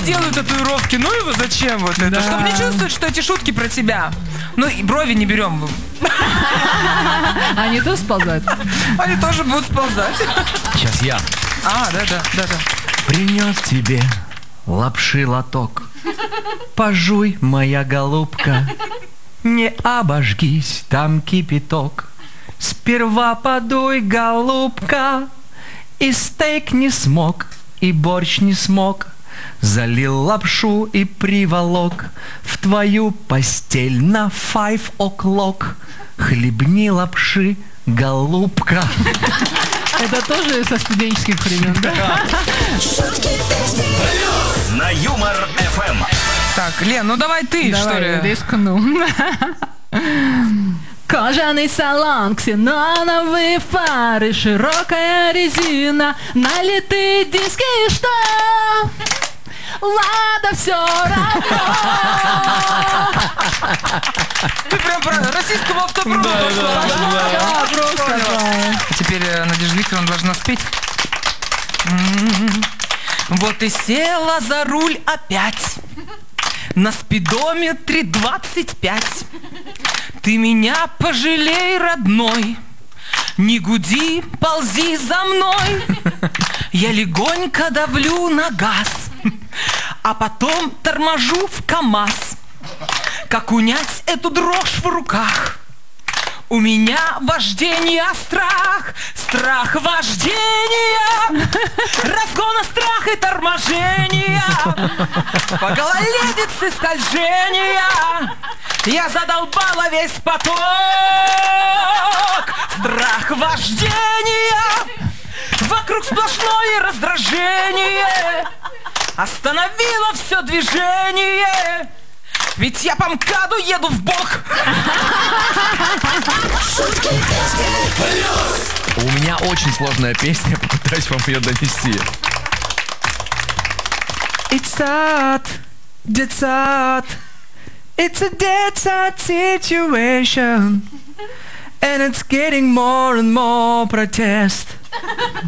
делаю татуировки. Ну его зачем вот это? Да. Чтобы не чувствовать, что эти шутки про тебя. Ну и брови не берем. Они тоже сползают? Они тоже будут сползать. Сейчас я. Да. Принес тебе лапши лоток. Пожуй, моя голубка. Не обожгись, там кипяток. Сперва подуй, голубка. И стейк не смог, и борщ не смог. Залил лапшу и приволок в твою постель на 5 o'clock. Хлебни лапши, голубка. Это тоже со студенческих времен, да? На Юмор ФМ. Так, Лен, ну давай ты, что Давай, ли? рискну. Кожаный салон, ксеноновые фары, широкая резина, налитые диски и что? Ладно, все равно. Ты прям про российского автопрома. Да, просто. А теперь Надежда Викторовна должна спеть. Вот и села за руль опять. На спидометре 25. Ты меня пожалей, родной. Не гуди, ползи за мной. Я легонько давлю на газ, а потом торможу в КамАЗ. Как унять эту дрожь в руках? У меня вождение страх, страх вождения, разгона, страх и торможения, по гололедице скольжения. Я задолбала весь поток, страх вождения, вокруг сплошное раздражение, остановила все движение. Ведь я по МКАДу еду в бок. У меня очень сложная песня, попытаюсь вам ее донести. It's hot, it's hot, it's a dead sad situation, and it's getting more and more protest.